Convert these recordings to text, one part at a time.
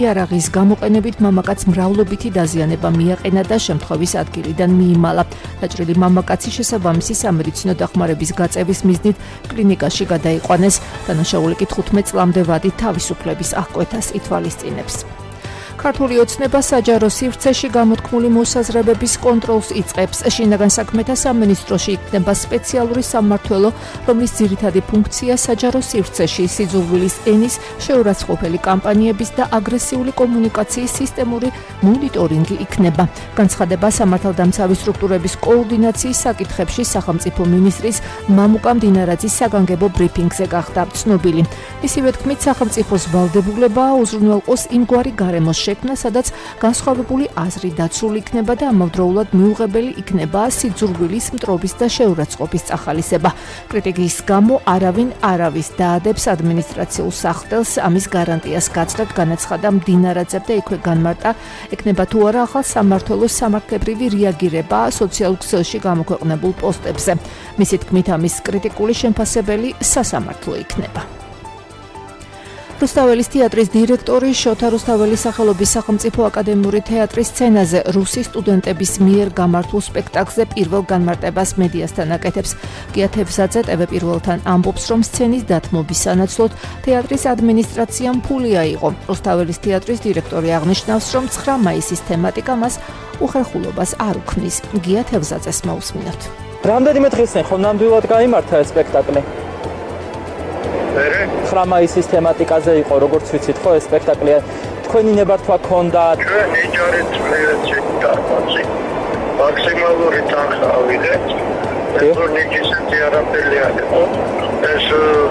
იარაღის გამოყენებით მამაკაცს მრავლობითი დაზიანება მიაყენა და შემთხვევის ადგილიდან მიიმალა. დაჭრილი მამაკაცი შესაბამისი სამედიცინო დახმარების გაწევის მიზნით კლინიკაში გადაიყვანეს. დანაშაული კი 15 წლამდე ვადით თავისუფლების აღკვეთას ითვალისწინებს. ქართული ოცნება საჯარო სივრცეში გამოთქმული მოსაზრებების კონტროლს იწყებს. შინაგან საქმეთა სამინისტროში იქნება სპეციალური სამმართველო, რომლის ძირითადი ფუნქცია საჯარო სივრცეში სიძულვილის ენის შეურაცხყოფელი კამპანიების და აგრესიული კომუნიკაციის სისტემური მონიტორინგი იქნება. განცხადება სამართალდამცავი სტრუქტურების კოორდინაციის საკითხებში სახელმწიფო მინისტრის მამუკა მდინარაძის საგანგებო ბრიფინგზე გახდა ცნობილი. მისივე თქმით, სახელმწიფოს ვალდებულებაა უზრუნველყოს იმგვარი გარემოს შექმნა, სადაც განსხვავებული აზრი დაცული იქნება და ამავდროულად მიუღებელი იქნება სიძულვილის მტრობის და შეურაცხყოფის წახალისება. კრიტიკის გამო არავინ არავის დაადებს ადმინისტრაციულ სახტელს ამის გარანტიას გაცდად განაცხადა მდინარაძემ და იქვე განმარტა, ეკნება თუ არა ახალ სამმართველოს სამართლებრივი რეაგირება სოციალურ ქსელში გამოქვეყნებულ პოსტებზე. მისი თქმით, ამის კრიტიკული შემფასებელი სასამართლო იქნება. რუსთაველის თეატრის დირექტორი შოთა რუსთაველის სახელობის სახელმწიფო აკადემიური თეატრის სცენაზე რუსი სტუდენტების მიერ გამართულ სპექტაკლზე პირველ განმარტებას მედიასთან აკეთებს. გია თევზაძე TV პირველთან ამბობს, რომ სცენის დათმობის სანაცვლოდ თეატრის ადმინისტრაციამ ფული აიღო. რუსთაველის თეატრის დირექტორი აღნიშნავს, რომ 9 მაისის თემატიკა მას უხერხულობას არ უქმნის. გია თევზაძეს მოусმინოთ. რამდენიმე დღესწინ ხო ნამდვილად გაიმართა ეს სპექტაკლი? 9 მაისის თემატიკაზე იყო, როგორც ვიცით, ხო ეს სპექტაკლი. თქვენი ნებართვა ქონდა? ჩვენ იჯარით წვერეთში მაქსიმალური თანხა ავიღეთ. ეკონომიკის არაფერი არ იყო. ეს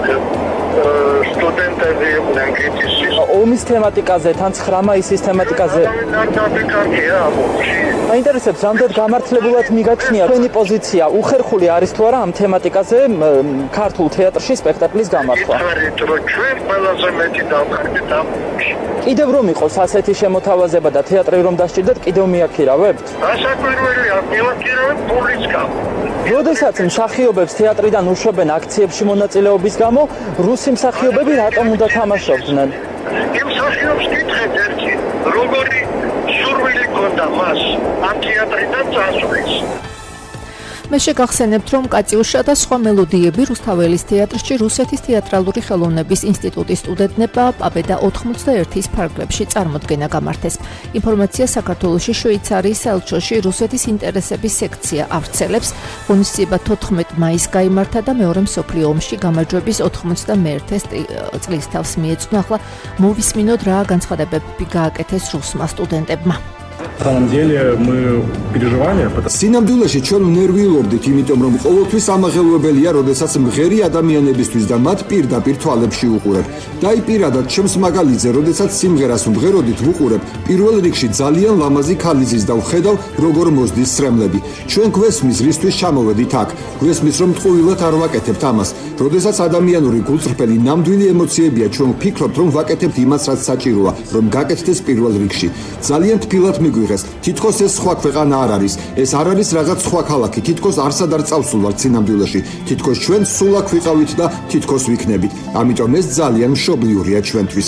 სტუდენტები იყვნენ კრიტიკის. ომის თემატიკაზე, თან 9 მაისის თემატიკაზე. კარგია ამბობში. მაინტერესებს, რამდენად გამართლებულად მიგაჩნია თქვენი პოზიცია, უხერხული არის თუ არა ამ თემატიკაზე ქართულ თეატრში სპექტაკლის გამართვა? ჩვენ ყველაზე მეტი დავხარდით ამბობში. კიდევ რომ იყოს ასეთი შემოთავაზება და თეატრი რომ დასჭირდეთ, კიდევ მიაქირავებთ? ასაკვირველია, მივაქირავებ პულის გამო. როდესაც მსახიობებს თეატრიდან უშვებენ აქციებში მონაწილეობის გამო, რუსი მსახიობები რატომ უნდა თამაშობდნენ? იმ მსახიობს კითხეთ ერთი, როგორი სურვილი ქონდა მას ამ თეატრიდან წასვლის. მე შეგახსენებთ, რომ კატიუშა და სხვა მელოდიები რუსთაველის თეატრში რუსეთის თეატრალური ხელოვნების ინსტიტუტის სტუდენტებმა პაბედა 91-ის ფარგლებში წარმოდგენა გამართეს. ინფორმაცია საქართველოში შვეიცარიის საელჩოში რუსეთის ინტერესების სექცია ავრცელებს. ღონისძიება 14 მაისს გაიმართა და მეორე მსოფლიო ომში გამარჯვების 91 წლის თავს მიეწვნა. ახლა მოვისმინოთ რა განცხადებები გააკეთეს რუსმა სტუდენტებმა. На самом деле мы переживали. სინამდვილეში ჩვენ ნერვიულობდით, იმიტომ რომ ყოველთვის ამაღელვებელია, როდესაც მღერი ადამიანებისთვის და მათ პირდაპირ თვალებში უყურებ. დაიპირადად ჩემს მაგალითზე, როდესაც სიმღერას ვმღეროდით, ვუყურებ პირველ რიგში ძალიან ლამაზი ქალიშის და ვხედავ, როგორ მოსდის სრემლები. ჩვენ გვესმის, რისთვის ჩამოვედით აქ. გვესმის, რომ ტყუილად არ ვაკეთებთ ამას. როდესაც ადამიანური გულწრფელი ნამდვილი ემოციებია, ჩვენ ვფიქრობთ, რომ ვაკეთებთ იმას, რაც საჭიროა, რომ გაკეთდეს პირველ რიგში. ძალიან თბილად მიგვიღეს. თითქოს ეს სხვა ქვეყანა არ არის. ეს არ არის რაღაც სხვა ქალაქი. თითქოს არსად არ წავსულვართ სინამდვილეში. თითქოს ჩვენ სულ აქ ვიყავით და თითქოს ვიქნებით. ამიტომ ეს ძალიან მშობლიურია ჩვენთვის.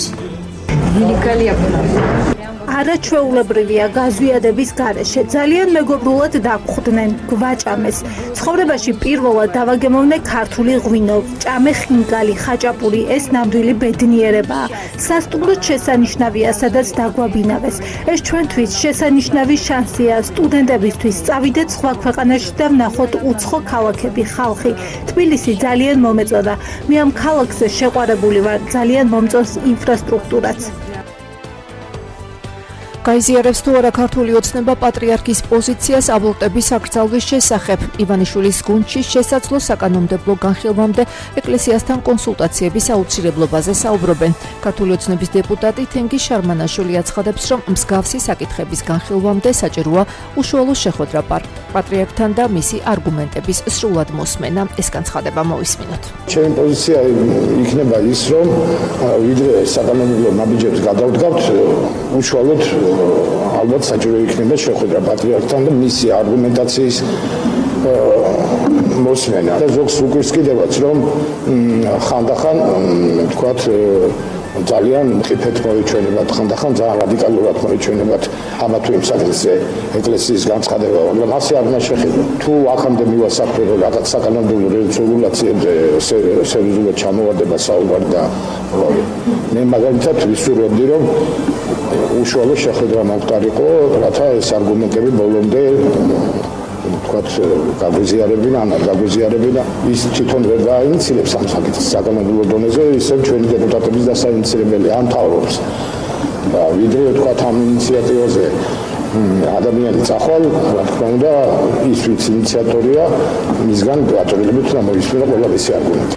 არაჩვეულებრივია გაზვიადების გარეშე. ძალიან მეგობრულად დაგხვდნენ, გვაჭამეს. ცხოვრებაში პირველად დავაგემოვნე ქართული ღვინო, ჭამე ხინკალი, ხაჭაპური, ეს ნამდვილი ბედნიერებაა. სასტუმროდ შესანიშნავია, სადაც დაგვაბინავეს. ეს ჩვენთვის შესანიშნავი შანსია, სტუდენტებისთვის წავიდეთ სხვა ქვეყანაში და ვნახოთ უცხო ქალაქები, ხალხი. თბილისი ძალიან მომეწონა. მე ამ ქალაქზე შეყვარებული ვარ, ძალიან მომწონს ინფრასტრუქტურაც. გაიზიარებს თუ არა ქართული ოცნება პატრიარქის პოზიციას აბორტების აკრძალვის შესახებ. ივანიშვილის გუნდში შესაძლო საკანონმდებლო განხილვამდე ეკლესიასთან კონსულტაციების აუცილებლობაზე საუბრობენ. ქართული ოცნების დეპუტატი თენგიზ შარმანაშვილი აცხადებს, რომ მსგავსი საკითხების განხილვამდე საჭიროა უშუალო შეხვედრა პატრიარქთან და მისი არგუმენტების სრულად მოსმენა. ეს განცხადება მოვისმინოთ. ჩემი პოზიცია იქნება ის, რომ ვიდრე საკანონმდებლო ნაბიჯებს გადავდგავთ, უშუალოდ ალბათ საჭირო იქნება შეხვედრა პატრიარქთან და მისი არგუმენტაციის მოსმენა. და ზოგს უკვირს კიდევაც, რომ ხანდახან თქვათ ძალიან მყიფეთ მოიჩვენებათ, ხანდახან ძალიან რადიკალურად მოიჩვენებათ ამა თუ იმ საკითხზე ეკლესიის განცხადება, მაგრამ ასე არ უნდა შეხედო. თუ აქამდე მივასაქმე რომ რაღაც საკანონმდებლო რეგულაციებზე სერიოზულად ჩამოვარდება საუბარი და მე მაგალითად ვისურვებდი რომ უშუალო შეხედვა მომხდარიყო, რათა ეს არგუმენტები ბოლომდე თქვათ გაგვიზიარებინა, ან არ გაგვიზიარებინა, ის თვითონ ვერ გაინიცირებს ამ საკითხს საკანონმდებლო დონეზე, ისევ ჩვენი დეპუტატების დასაინიცირებელი ამ თავრობს. ვიდრე თქვათ ამ ინიციატივაზე ადამიანი წახვალ, რა თქმა უნდა, ის ვინც ინიციატორია, მისგან გაწოლილებით უნდა მოისმინო ყველაფერი არგუმენტი.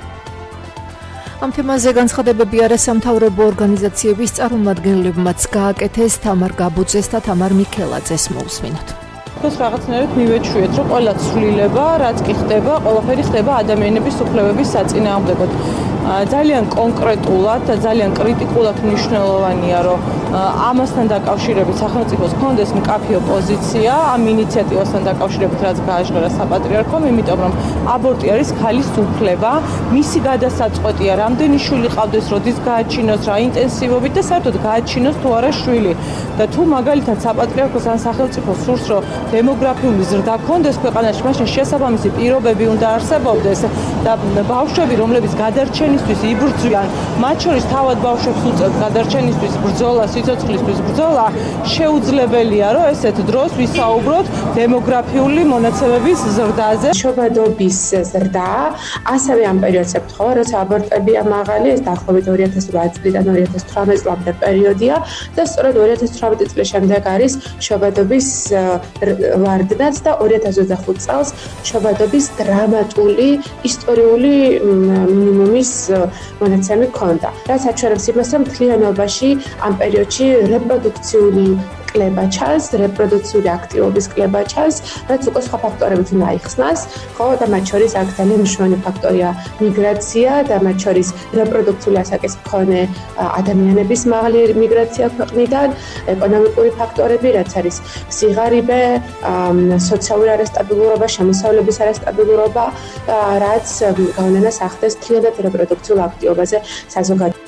ამ თემაზე განცხადებები არასამთავრობო ორგანიზაციების წარმომადგენლებმაც გააკეთეს თამარ გაბუძეს და თამარ მიქელაძეს მოусმინოთ. ეს რაღაცნაირად მივეჩვიეთ, რომ ყველა ცვლილება, რაც კი ხდება, ყველაფერი ხდება ადამიანების უფლებების საწინააღმდეგოდ. ძალიან კონკრეტულად და ძალიან კრიტიკულად მნიშვნელოვანია, რომ ამასთან დაკავშირებით სახელმწიფოს ჰქონდეს მკაფიო პოზიცია ამ ინიციატივასთან დაკავშირებით, რაც გააჟღერა საპატრიარქომ, იმიტომ რომ აბორტი არის ქალის უფლება, მისი გადასაწყვეტია, რამდენი შვილი ყავდეს, როდის გააჩინოს, რა ინტენსივობით და საერთოდ გააჩინოს თუ არა შვილი. და თუ მაგალითად საპატრიარქოს ან სახელმწიფოს სურს, რომ დემოგრაფიული ზრდა ჰქონდეს ქვეყანაში, მაშინ შესაბამისი პირობები უნდა არსებობდეს და ბავშვები, რომლებიც გადარჩენისთვის იბრძვიან, მათ შორის თავად ბავშვებს უწევთ გადარჩენისთვის ბრძოლა, სიცოცხლისთვის ბრძოლა, შეუძლებელია, რომ ესეთ დროს ვისაუბროთ დემოგრაფიული მონაცემების ზრდაზე. შობადობის ზრდა, ასევე ამ პერიოდს ემთხვევა, როცა აბორტებია მაღალი, ეს დაახლოებით 2008 წლიდან 2018 წლამდე პერიოდია და სწორედ 2018 წლის შემდეგ არის შობადობის ვარდნაც და 2025 წელს შობადობის დრამატული ისტორიული მინიმუმის მონაცემი ჰქონდა. რაც აჩვენებს იმას, რომ მთლიანობაში ამ პერიოდში რეპროდუქციული კლება ჩანს, რეპროდუქციული აქტივობის კლება ჩანს, რაც უკვე სხვა ფაქტორებით უნდა აიხსნას, ხო, და მათ შორის აქ ძალიან მნიშვნელოვანი ფაქტორია მიგრაცია და მათ შორის რეპროდუქციული ასაკის მქონე ადამიანების მაღალი მიგრაცია ქვეყნიდან, ეკონომიკური ფაქტორები, რაც არის სიღარიბე, სოციალური არასტაბილურობა, შემოსავლების არასტაბილურობა, რაც გავლენას ახდენს მთლიანად რეპროდუქციულ აქტივობაზე საზოგადოებაში.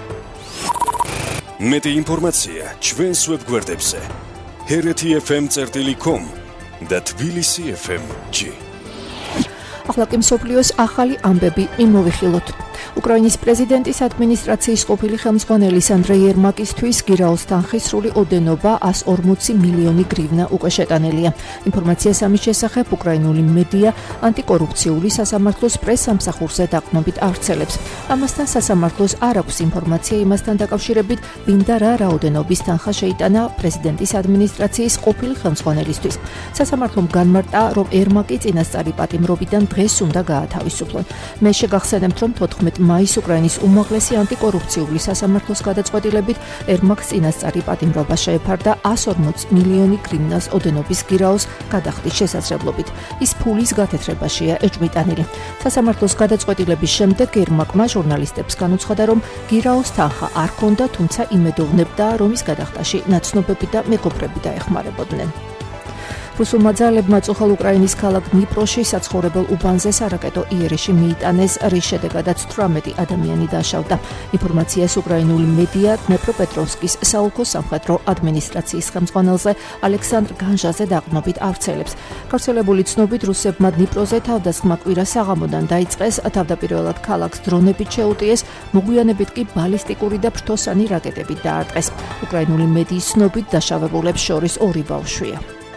მეტი ინფორმაცია ჩვენს ვებგვერდებზე hereti.fm.com და tbilisi.fm.g. ახლა კი მსოფლიოს ახალი ამბები მიმოვიხილოთ. უკრაინის პრეზიდენტის ადმინისტრაციის ყოფილი ხელმძღვანელის ანდრეი ერმაკისთვის გირაოს თანხის სრული ოდენობა 140 მილიონი გრივნა უკვე შეტანილია. ინფორმაციას ამის შესახებ უკრაინული მედია ანტიკორუფციული სასამართლოს პრესსამსახურზე დაყრდნობით ავრცელებს. ამასთან სასამართლოს არ აქვს ინფორმაცია იმასთან დაკავშირებით, ვინ და რა რაოდენობის თანხა შეიტანა პრეზიდენტის ადმინისტრაციის ყოფილი ხელმძღვანელისთვის. სასამართლომ განმარტა, რომ ერმაკი წინასწარი პატიმრობიდან დღეს უნდა გაათავისუფლონ. მე შეგახსენებთ, რომ 14 მაისს უკრაინის უმაღლესი ანტიკორუფციული სასამართლოს გადაწყვეტილებით ერმაკს წინასწარი პატიმრობა შეეფარდა 140 მილიონი გრივნას ოდენობის გირაოს გადახდის შესაძლებლობით. ის ფულის გათეთრებაშია ეჭვმიტანილი. სასამართლოს გადაწყვეტილების შემდეგ ერმაკმა ჟურნალისტებს განუცხადა, რომ გირაოს თანხა არ ჰქონდა, თუმცა იმედოვნებდა, რომ ის გადახდაში ნაცნობები და მეგობრები დაეხმარებოდნენ. რუსულმა ძალებმა წუხალ უკრაინის ქალაქ დნიპროში საცხოვრებელ უბანზე სარაკეტო იერიში მიიტანეს, რის შედეგადაც 18 ადამიანი დაშავდა. ინფორმაციას უკრაინული მედია დნეპროპეტროვსკის საოლქო სამხედრო ადმინისტრაციის ხელმძღვანელზე ალექსანდრ განჟაზე დაყრდნობით ავრცელებს. გავრცელებული ცნობით, რუსებმა დნიპროზე თავდასხმა კვირა საღამოდან დაიწყეს, თავდაპირველად ქალაქს დრონებით შეუტიეს, მოგვიანებით კი ბალისტიკური და ფრთოსანი რაკეტებით დაარტყეს. უკრაინული მედიის ცნობით, დაშავებულებს შორის 2 ბავშვია.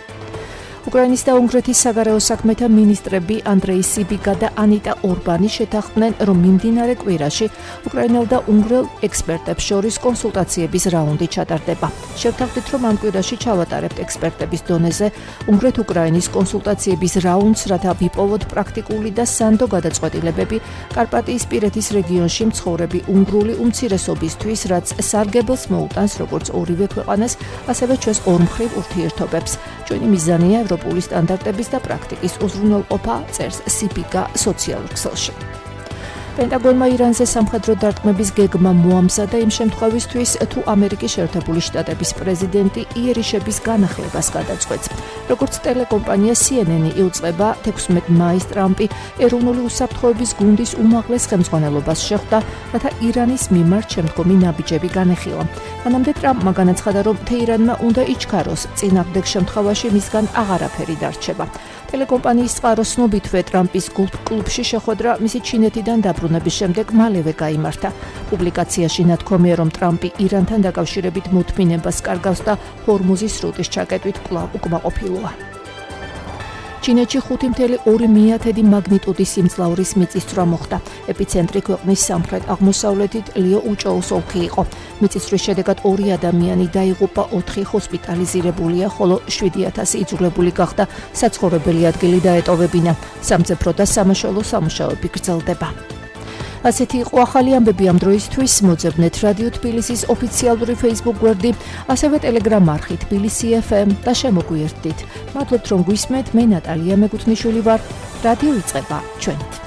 უკრაინის და უნგრეთის საგარეო საქმეთა მინისტრები ანდრეი სიბიგა და ანიტა ორბანი შეთანხმდნენ, რომ მიმდინარე კვირაში უკრაინელ და უნგრელ ექსპერტებს შორის კონსულტაციების რაუნდი ჩატარდება. შევთანხმდით, რომ ამ კვირაში ჩავატარებთ ექსპერტების დონეზე უნგრეთ-უკრაინის კონსულტაციების რაუნდს, რათა ვიპოვოთ პრაქტიკული და სანდო გადაწყვეტილებები კარპატიისპირეთის რეგიონში მცხოვრები უნგრული უმცირესობისთვის, რაც სარგებელს მოუტანს როგორც ორივე ქვეყანას, ასევე ჩვენს ორმხრივ ურთიერთობებს. ჩვენი მიზანია ევროპული სტანდარტების და პრაქტიკის უზრუნველყოფა, წერს სიბიგა სოციალურ ქსელში. პენტაგონმა ირანზე სამხედრო დარტყმების გეგმა მოამზადა იმ შემთხვევისთვის, თუ ამერიკის შეერთებული შტატების პრეზიდენტი იერიშების განახლებას გადაწყვეტს. როგორც ტელეკომპანია CNN იუწყება, 16 მაისს ტრამპი ეროვნული უსაფრთხოების გუნდის უმაღლეს ხელმძღვანელობას შეხვდა, რათა ირანის მიმართ შემდგომი ნაბიჯები განეხილა. მანამდე ტრამპმა განაცხადა, რომ თეირანმა უნდა იჩქაროს, წინააღმდეგ შემთხვევაში მისგან აღარაფერი დარჩება. ტელეკომპანიის წყაროს ცნობითვე ტრამპის კლუბში შეხვედრა მისი ჩინეთიდან დაბრუნების შემდეგ მალევე გაიმართა. პუბლიკაციაში ნათქვამია, რომ ტრამპი ირანთან დაკავშირებით მოთმინებას კარგავს და ჰორმუზის სრუტის ჩაკეტვით კვლავ უკმაყოფილოა. ჩინეთში 5.2 მაგნიტუდის სიმძლავრის მიწისძვრა მოხდა. ეპიცენტრი ქვეყნის სამხრეთ-აღმოსავლეთით ლიოუჭოუს ოლქი იყო. მიწისძვრის შედეგად 2 ადამიანი დაიღუპა, 4 ჰოსპიტალიზირებულია, ხოლო 7,000 იძულებული გახდა საცხოვრებელი ადგილი დაეტოვებინა. სამძებრო და სამაშველო სამუშაოები გრძელდება. ასეთი იყო ახალი ამბები ამ დროისთვის. მოძებნეთ რადიო თბილისის ოფიციალური Facebook გვერდი, ასევე Telegram არხი თბილისი FM და შემოგვიერთდით. მადლობთ, რომ გვისმენთ. მე ნატალია მეგუთნიშვილი ვარ. რადიო იწყება ჩვენით.